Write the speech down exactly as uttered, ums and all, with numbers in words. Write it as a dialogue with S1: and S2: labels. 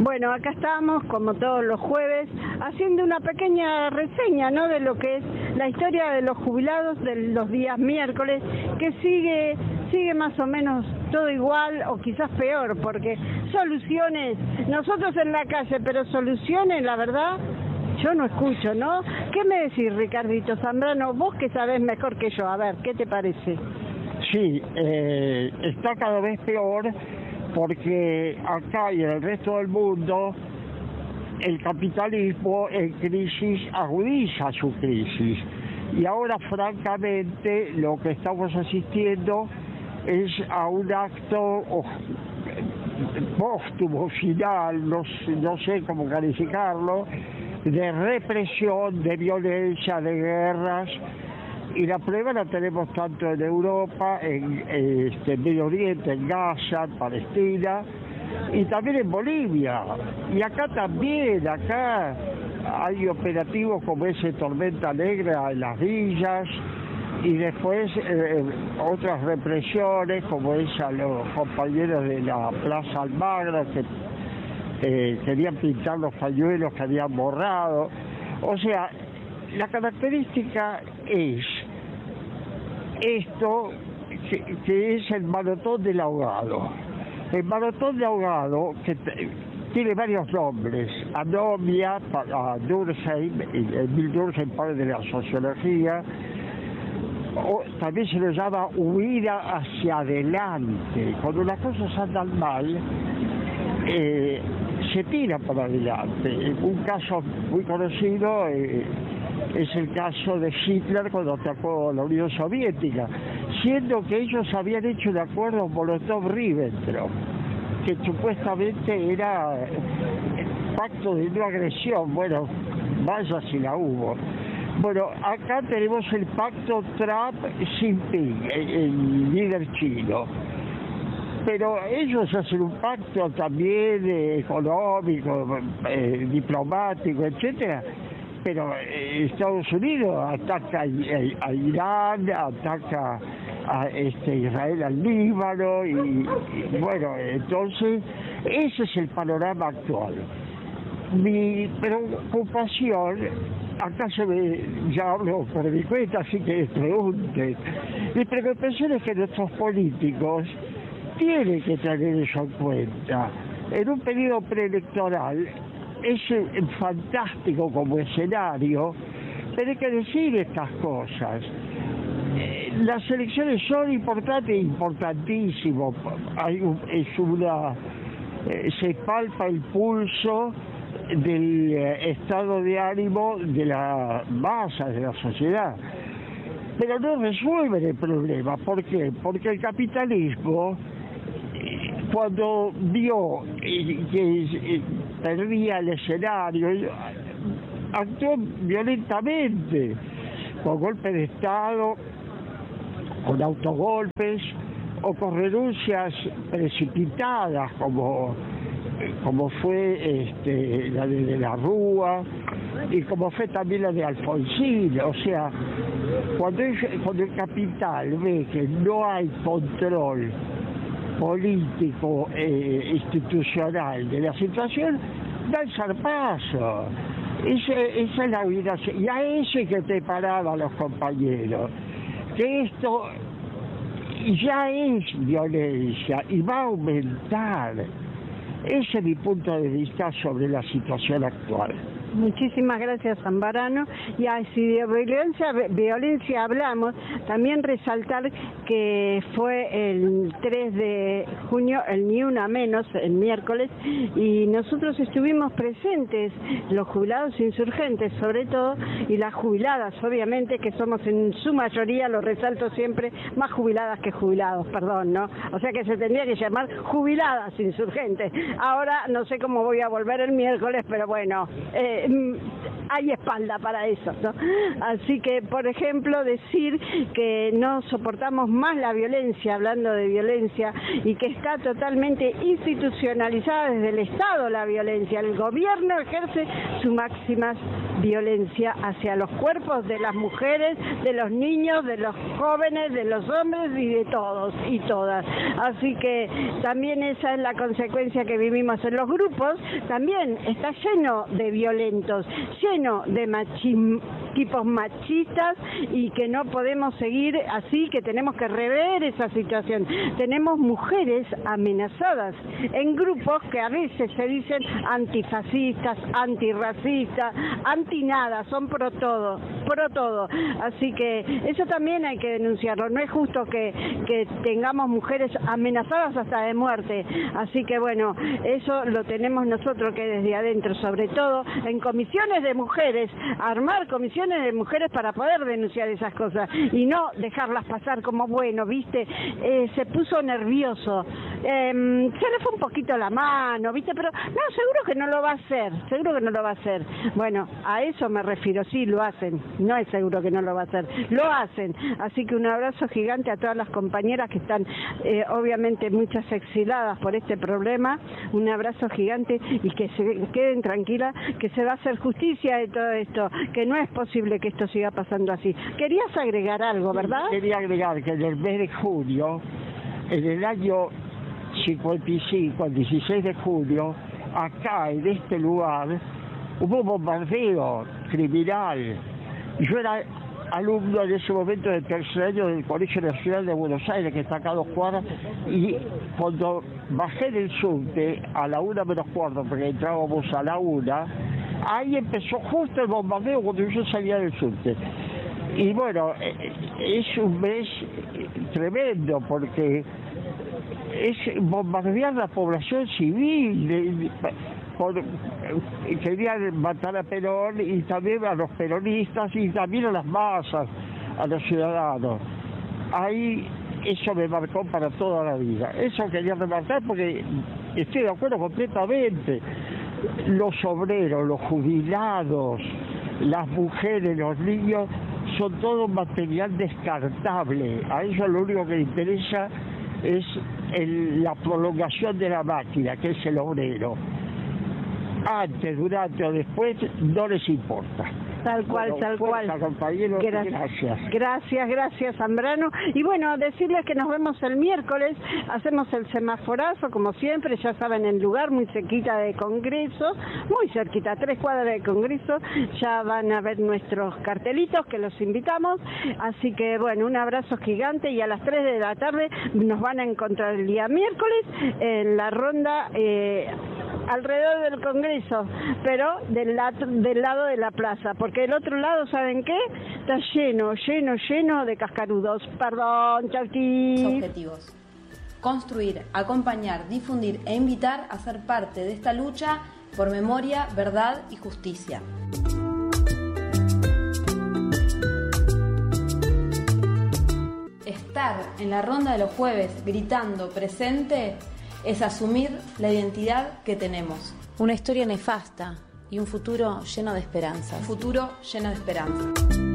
S1: Bueno, acá estamos, como todos los jueves, haciendo una pequeña reseña, ¿no?, de lo que es la historia de los jubilados de los días miércoles, que sigue, sigue más o menos todo igual o quizás peor, porque soluciones, nosotros en la calle, pero soluciones, la verdad, yo no escucho, ¿no? ¿Qué me decís, Ricardito Zambrano? Vos que sabés mejor que yo, a ver, ¿qué te parece?
S2: Sí, eh, está cada vez peor porque acá y en el resto del mundo el capitalismo en crisis agudiza su crisis. Y ahora, francamente, lo que estamos asistiendo es a un acto póstumo, final, no, no sé cómo calificarlo, de represión, de violencia, de guerras. Y la prueba la tenemos tanto en Europa, en, en este, Medio Oriente, en Gaza, en Palestina, y también en Bolivia. Y acá también, acá hay operativos como ese Tormenta Negra en las villas, y después eh, otras represiones como esa, los compañeros de la Plaza Almagro que eh, querían pintar los pañuelos que habían borrado. O sea, la característica es esto, que, que es el maratón del ahogado. El maratón del ahogado, que tiene varios nombres: anomia, para Durkheim, Emil Durkheim, padre de la sociología, o también se lo llama huida hacia adelante. Cuando las cosas andan mal, eh, se tira para adelante. Un caso muy conocido eh, es el caso de Hitler cuando atacó la Unión Soviética, siendo que ellos habían hecho el acuerdo Molotov-Ribbentrop, que supuestamente era el pacto de no agresión. Bueno, vaya si la hubo. Bueno, acá tenemos el pacto Trump-Xi Jinping, el, el líder chino. Pero ellos hacen un pacto también eh, económico, eh, diplomático, etcétera. Pero eh, Estados Unidos ataca a, a, a Irán, ataca a este, Israel, al Líbano, y, y bueno, entonces ese es el panorama actual. Mi preocupación, acá se ve, ya hablo por mi cuenta, así que pregunten, mi preocupación es que nuestros políticos tienen que tener eso en cuenta. En un periodo preelectoral es fantástico como escenario, pero hay que decir estas cosas. Las elecciones son importantes, importantísimo. Hay un, es una, eh, se palpa el pulso del eh, estado de ánimo de la masa, de la sociedad. Pero no resuelven el problema. ¿Por qué? Porque el capitalismo, cuando vio que perdía el escenario, actuó violentamente, con golpes de Estado, con autogolpes o con renuncias precipitadas, como, como fue este, la de, de la Rúa y como fue también la de Alfonsín. O sea, cuando el, cuando el capital ve que no hay control político eh, institucional de la situación, da el zarpazo. Esa, esa es la vida, y a eso hay que preparar a los compañeros, que esto ya es violencia y va a aumentar. Ese es mi punto de vista sobre la situación actual.
S1: Muchísimas gracias, Zambrano. Y si de violencia, violencia hablamos, también resaltar que fue el tres de junio, el Ni Una Menos, el miércoles, y nosotros estuvimos presentes, los jubilados insurgentes sobre todo, y las jubiladas, obviamente, que somos en su mayoría, lo resalto siempre, más jubiladas que jubilados, perdón, ¿no? O sea que se tendría que llamar jubiladas insurgentes. Ahora no sé cómo voy a volver el miércoles, pero bueno, eh, hay espalda para eso, ¿no? Así que, por ejemplo, decir que no soportamos más la violencia, hablando de violencia, y que está totalmente institucionalizada desde el Estado la violencia. El gobierno ejerce sus máximas violencia hacia los cuerpos de las mujeres, de los niños, de los jóvenes, de los hombres y de todos y todas. Así que también esa es la consecuencia que vivimos en los grupos. También está lleno de violentos, lleno de machismo, tipos machistas, y que no podemos seguir así, que tenemos que rever esa situación. Tenemos mujeres amenazadas en grupos que a veces se dicen antifascistas, antirracistas, anti nada, son pro todo, pro todo. Así que eso también hay que denunciarlo. No es justo que, que tengamos mujeres amenazadas hasta de muerte. Así que bueno, eso lo tenemos nosotros que desde adentro, sobre todo en comisiones de mujeres, armar comisiones de mujeres para poder denunciar esas cosas y no dejarlas pasar como bueno, viste, eh, se puso nervioso, eh, se le fue un poquito la mano, viste, pero no, seguro que no lo va a hacer, seguro que no lo va a hacer. Bueno, a eso me refiero, sí, lo hacen, no es seguro que no lo va a hacer, lo hacen. Así que un abrazo gigante a todas las compañeras que están, eh, obviamente muchas exiladas por este problema, un abrazo gigante y que se queden tranquilas, que se va a hacer justicia de todo esto, que no es posible que esto siga pasando así. Querías agregar algo, ¿verdad?
S2: Quería agregar que en el mes de junio, en el año cincuenta y cinco, el dieciséis de junio, acá en este lugar, hubo un bombardeo criminal. Yo era alumno en ese momento del tercer año del Colegio Nacional de Buenos Aires, que está acá a dos cuadras, y cuando bajé del subte a la una menos cuarto, porque entrábamos a la una, ahí empezó justo el bombardeo cuando yo salía del subte. Y bueno, es un mes tremendo porque es bombardear la población civil. Por, querían matar a Perón y también a los peronistas y también a las masas, a los ciudadanos. Ahí eso me marcó para toda la vida. Eso quería remarcar porque estoy de acuerdo completamente. Los obreros, los jubilados, las mujeres, los niños, son todo material descartable. A ellos lo único que les interesa es el, la prolongación de la máquina, que es el obrero. Antes, durante o después, no les importa.
S1: Tal cual, bueno, tal
S2: fuerza,
S1: cual.
S2: Compañero, gracias. gracias.
S1: Gracias, gracias, Zambrano. Y bueno, decirles que nos vemos el miércoles, hacemos el semaforazo, como siempre, ya saben, el lugar muy cerquita de Congreso, muy cerquita, tres cuadras de Congreso, ya van a ver nuestros cartelitos que los invitamos, así que bueno, un abrazo gigante y a las tres de la tarde nos van a encontrar el día miércoles en la ronda eh, alrededor del Congreso, pero del, la, del lado de la plaza, porque el otro lado, ¿saben qué? Está lleno, lleno, lleno de cascarudos. Perdón, Chauti.
S3: Objetivos: construir, acompañar, difundir e invitar a ser parte de esta lucha por memoria, verdad y justicia. Estar en la ronda de los jueves gritando presente es asumir la identidad que tenemos.
S4: Una historia nefasta y un futuro lleno de esperanza.
S3: Un futuro lleno de esperanza.